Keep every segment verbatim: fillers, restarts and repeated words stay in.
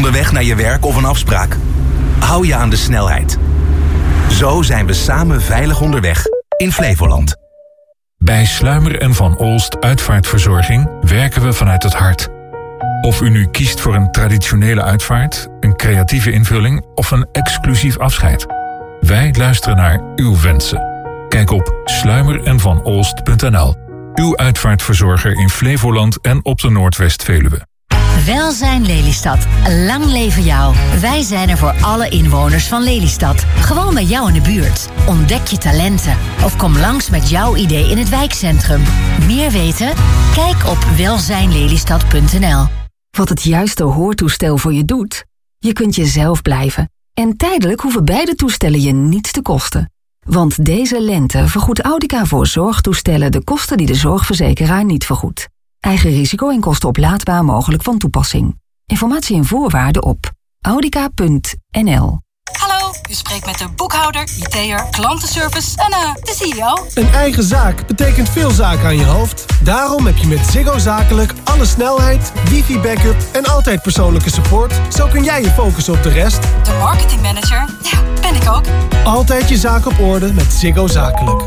Onderweg naar je werk of een afspraak? Hou je aan de snelheid. Zo zijn we samen veilig onderweg in Flevoland. Bij Sluimer en Van Olst Uitvaartverzorging werken we vanuit het hart. Of u nu kiest voor een traditionele uitvaart, een creatieve invulling of een exclusief afscheid. Wij luisteren naar uw wensen. Kijk op sluimer en van olst punt n l. Uw uitvaartverzorger in Flevoland en op de Noordwest-Veluwe. Welzijn Lelystad. Lang leven jou. Wij zijn er voor alle inwoners van Lelystad. Gewoon bij jou in de buurt. Ontdek je talenten. Of kom langs met jouw idee in het wijkcentrum. Meer weten? Kijk op welzijn lelystad punt n l. Wat het juiste hoortoestel voor je doet? Je kunt jezelf blijven. En tijdelijk hoeven beide toestellen je niets te kosten. Want deze lente vergoedt Audica voor zorgtoestellen de kosten die de zorgverzekeraar niet vergoedt. Eigen risico en kosten oplaadbaar mogelijk van toepassing. Informatie en voorwaarden op audica punt n l. Hallo, u spreekt met de boekhouder, I T'er, klantenservice en uh, de C E O. Een eigen zaak betekent veel zaken aan je hoofd. Daarom heb je met Ziggo Zakelijk alle snelheid, wifi-backup en altijd persoonlijke support. Zo kun jij je focussen op de rest. De marketingmanager, ja, ben ik ook. Altijd je zaak op orde met Ziggo Zakelijk.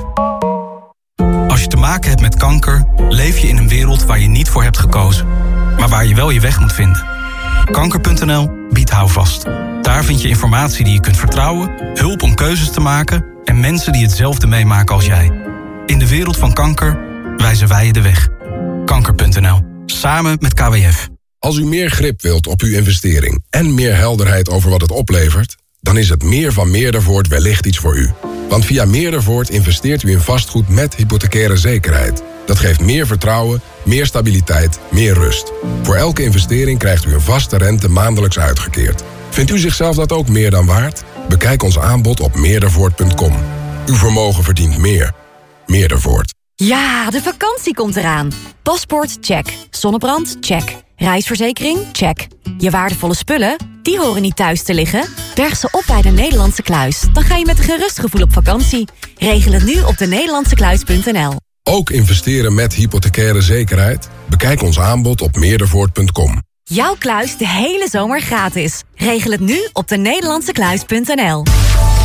Als je te maken hebt met kanker, leef je in een wereld waar je niet voor hebt gekozen. Maar waar je wel je weg moet vinden. kanker punt n l biedt houvast. Daar vind je informatie die je kunt vertrouwen, hulp om keuzes te maken en mensen die hetzelfde meemaken als jij. In de wereld van kanker wijzen wij je de weg. kanker punt n l. Samen met K W F. Als u meer grip wilt op uw investering en meer helderheid over wat het oplevert, dan is het Meer van Meerdervoort wellicht iets voor u. Want via Meerdervoort investeert u in vastgoed met hypothecaire zekerheid. Dat geeft meer vertrouwen, meer stabiliteit, meer rust. Voor elke investering krijgt u een vaste rente maandelijks uitgekeerd. Vindt u zichzelf dat ook meer dan waard? Bekijk ons aanbod op meerdervoort punt com. Uw vermogen verdient meer. Meerdervoort. Ja, de vakantie komt eraan. Paspoort, check. Zonnebrand, check. Reisverzekering, check. Je waardevolle spullen, die horen niet thuis te liggen. Berg ze op bij de Nederlandse Kluis. Dan ga je met een gerust gevoel op vakantie. Regel het nu op de nederlandse kluis punt n l. Ook investeren met hypothecaire zekerheid? Bekijk ons aanbod op meerdervoort punt com. Jouw kluis de hele zomer gratis. Regel het nu op de nederlandse kluis punt n l.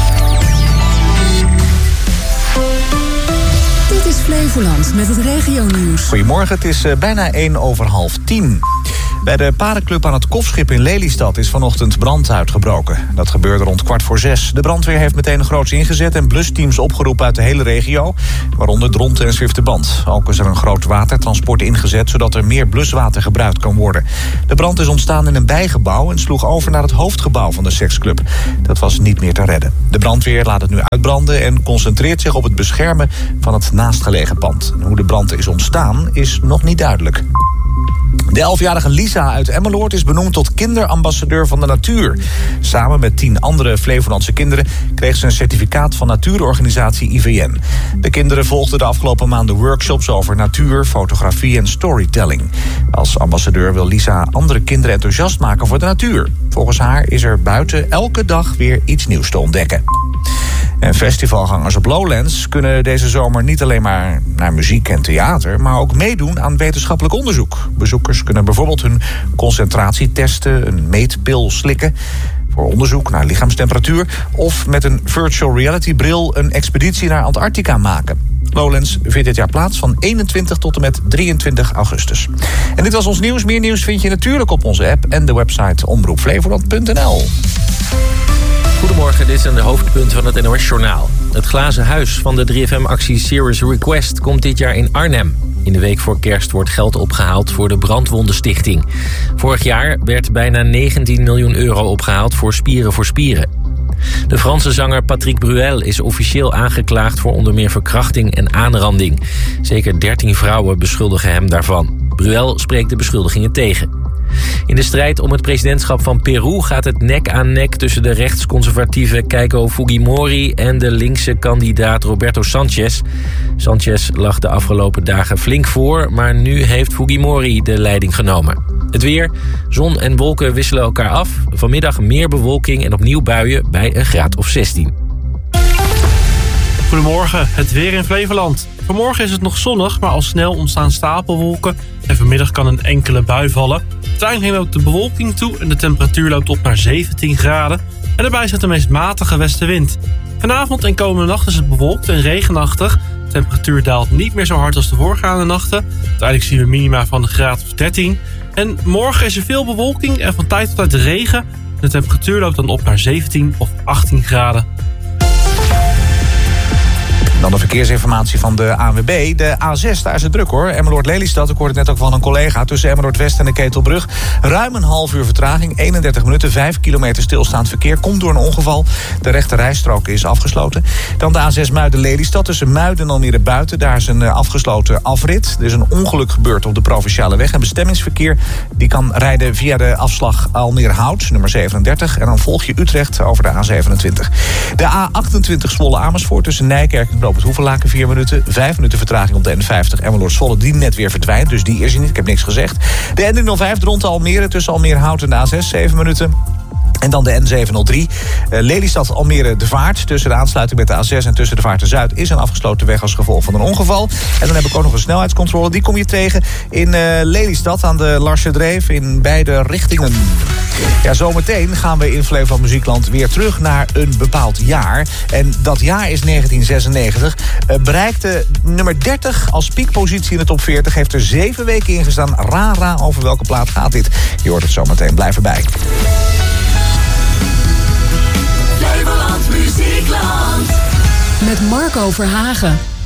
Dit is Flevoland met het regionieuws. Goedemorgen, het is uh, bijna één over half tien. Bij de paardenclub aan het Kofschip in Lelystad is vanochtend brand uitgebroken. Dat gebeurde rond kwart voor zes. De brandweer heeft meteen groots ingezet en blusteams opgeroepen uit de hele regio, waaronder Dronten en Zwifterband. Ook is er een groot watertransport ingezet, zodat er meer bluswater gebruikt kan worden. De brand is ontstaan in een bijgebouw en sloeg over naar het hoofdgebouw van de seksclub. Dat was niet meer te redden. De brandweer laat het nu uitbranden en concentreert zich op het beschermen van het naastgelegen pand. En hoe de brand is ontstaan is nog niet duidelijk. De elfjarige Lisa uit Emmeloord is benoemd tot kinderambassadeur van de natuur. Samen met tien andere Flevolandse kinderen kreeg ze een certificaat van natuurorganisatie I V N. De kinderen volgden de afgelopen maanden workshops over natuur, fotografie en storytelling. Als ambassadeur wil Lisa andere kinderen enthousiast maken voor de natuur. Volgens haar is er buiten elke dag weer iets nieuws te ontdekken. En festivalgangers op Lowlands kunnen deze zomer niet alleen maar naar muziek en theater, maar ook meedoen aan wetenschappelijk onderzoek. Bezoekers kunnen bijvoorbeeld hun concentratie testen, een meetpil slikken voor onderzoek naar lichaamstemperatuur, of met een virtual reality bril een expeditie naar Antarctica maken. Lowlands vindt dit jaar plaats van eenentwintig tot en met drieëntwintig augustus. En dit was ons nieuws. Meer nieuws vind je natuurlijk op onze app en de website omroep flevoland punt n l. Goedemorgen, dit zijn de hoofdpunten van het N O S-journaal. Het glazen huis van de drie F M-actie Serious Request komt dit jaar in Arnhem. In de week voor kerst wordt geld opgehaald voor de Brandwondenstichting. Vorig jaar werd bijna negentien miljoen euro opgehaald voor Spieren voor Spieren. De Franse zanger Patrick Bruel is officieel aangeklaagd voor onder meer verkrachting en aanranding. Zeker dertien vrouwen beschuldigen hem daarvan. Bruel spreekt de beschuldigingen tegen. In de strijd om het presidentschap van Peru gaat het nek aan nek tussen de rechtsconservatieve Keiko Fujimori en de linkse kandidaat Roberto Sanchez. Sanchez lag de afgelopen dagen flink voor, maar nu heeft Fujimori de leiding genomen. Het weer, zon en wolken wisselen elkaar af. Vanmiddag meer bewolking en opnieuw buien bij een graad of zestien. Goedemorgen, het weer in Flevoland. Vanmorgen is het nog zonnig, maar al snel ontstaan stapelwolken. En vanmiddag kan een enkele bui vallen. Uiteindelijk neemt ook de bewolking toe en de temperatuur loopt op naar zeventien graden. En daarbij zit de meest matige westenwind. Vanavond en komende nacht is het bewolkt en regenachtig. De temperatuur daalt niet meer zo hard als de voorgaande nachten. Uiteindelijk zien we minima van een graad of dertien. En morgen is er veel bewolking en van tijd tot tijd regen. De temperatuur loopt dan op naar zeventien of achttien graden. Dan de verkeersinformatie van de A N W B. De A zes, daar is het druk hoor. Emmeloord-Lelystad, ik hoorde het net ook van een collega. Tussen Emmeloord-West en de Ketelbrug. Ruim een half uur vertraging, eenendertig minuten, vijf kilometer stilstaand verkeer. Komt door een ongeval. De rechte rijstrook is afgesloten. Dan de A zes Muiden-Lelystad. Tussen Muiden en Almere Buiten. Daar is een afgesloten afrit. Er is een ongeluk gebeurd op de provinciale weg. En bestemmingsverkeer die kan rijden via de afslag Almere-Hout, nummer zevenendertig. En dan volg je Utrecht over de A zevenentwintig. De A achtentwintig Zwolle-Amersfoort tussen Nijkerk en op het Hoevelaken vier minuten. Vijf minuten vertraging op de N vijftig Emmeloord-Zwolle, die net weer verdwijnt. Dus die is er niet, ik heb niks gezegd. De N driehonderdvijf Dronten Almere tussen Almere-Hout en de A zes, zeven minuten. En dan de N zevenhonderddrie, uh, Lelystad Almere de Vaart. Tussen de aansluiting met de A zes en tussen de Vaart en Zuid is een afgesloten weg als gevolg van een ongeval. En dan heb ik ook nog een snelheidscontrole. Die kom je tegen in uh, Lelystad aan de Larsedreef in beide richtingen. Ja, zometeen gaan we in Flevoland Muziekland weer terug naar een bepaald jaar. En dat jaar is negentien zesennegentig. Uh, bereikte nummer dertig als piekpositie in de top veertig. Heeft er zeven weken in gestaan. Rara, over welke plaat gaat dit? Je hoort het zometeen. Blijf erbij. Flevoland Muziekland. Met Marco Verhagen.